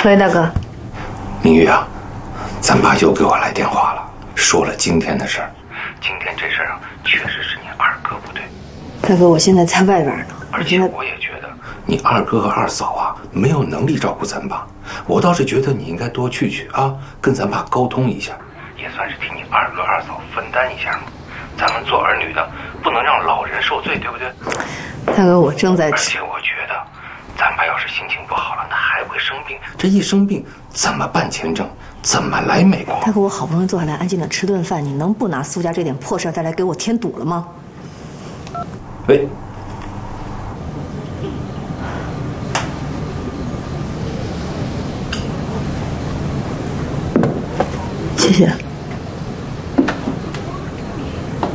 喂，大哥。 明玉啊，咱爸又给我来电话了，说了今天的事儿。今天这事儿啊，确实是你二哥不对。 大哥，我现在在外边呢， 而且我也觉得你二哥和二嫂啊没有能力照顾咱爸，我倒是觉得你应该多去啊，跟咱爸沟通一下，也算是替你二哥二嫂分担一下嘛。咱们做儿女的不能让老人受罪，对不对？ 大哥，我正在吃。 而且我觉得，咱爸要是心情不好了，那还会生病。这一生病，怎么办签证？怎么来美国？ 大哥，我好不容易坐下来安静的吃顿饭，你能不拿苏家这点破事再来给我添堵了吗？ 喂。 谢谢。